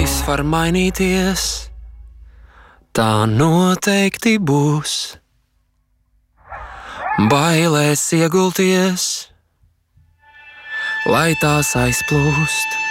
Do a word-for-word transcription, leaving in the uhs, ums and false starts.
viss var mainīties, tā noteikti būs. Bailēs iegulties, lai tās aizplūst.